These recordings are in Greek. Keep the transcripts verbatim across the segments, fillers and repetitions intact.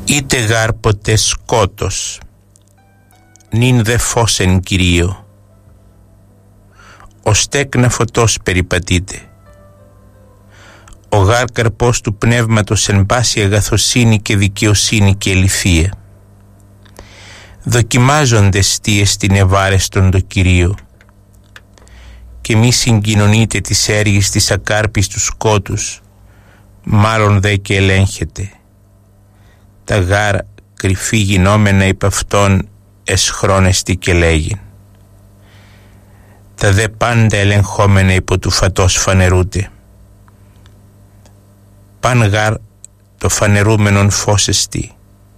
είτε γάρ ποτέ σκότος, νυν δε φως εν Κυρίω, ο στέκνα φωτός περιπατείτε. Ο γάρ καρπός του πνεύματος εν πάση αγαθοσύνη και δικαιοσύνη και ελιθεία. Δοκιμάζονται στίες την ευάρεστον το Κυρίο, και μη συγκοινωνείτε τις έργης της ακάρπης του σκότους, μάλλον δε και ελέγχεται. Τα γάρ κρυφή γινόμενα υπ' αυτόν εσχρόνεστη και λέγειν. Τα δε πάντα ελεγχόμενα υπό του φατός φανερούται. Παν γάρ το φανερούμενον φως εστί.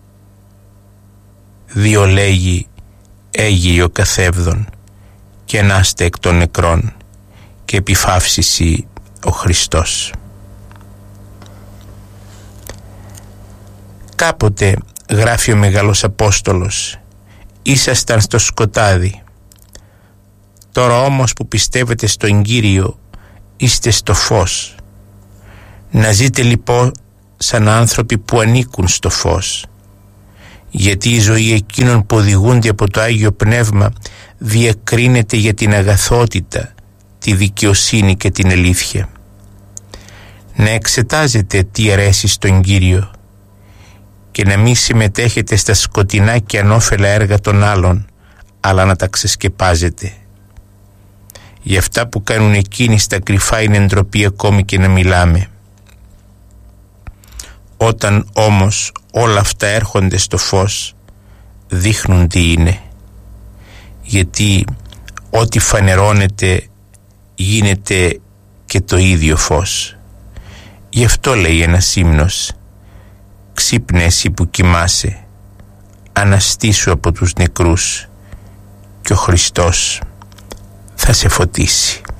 Δύο λέγει έγει ο καθεύδον, και ενάστε εκ των νεκρών, και επιφάυσισι ο Χριστός. Κάποτε, γράφει ο Μεγάλος Απόστολος, ήσασταν στο σκοτάδι. Τώρα όμως που πιστεύετε στον Κύριο, είστε στο φως. Να ζείτε λοιπόν σαν άνθρωποι που ανήκουν στο φως, γιατί η ζωή εκείνων που οδηγούνται από το Άγιο Πνεύμα διακρίνεται για την αγαθότητα, τη δικαιοσύνη και την αλήθεια. Να εξετάζετε τι αρέσει στον Κύριο και να μην συμμετέχετε στα σκοτεινά και ανώφελα έργα των άλλων, αλλά να τα ξεσκεπάζετε. Για αυτά που κάνουν εκείνοι στα κρυφά είναι ντροπή ακόμη και να μιλάμε. Όταν όμως όλα αυτά έρχονται στο φως, δείχνουν τι είναι, γιατί ό,τι φανερώνεται γίνεται και το ίδιο φως. Γι' αυτό λέει ένας ύμνος, ξύπνε εσύ που κοιμάσαι, αναστήσου από τους νεκρούς και ο Χριστός θα σε φωτίσει.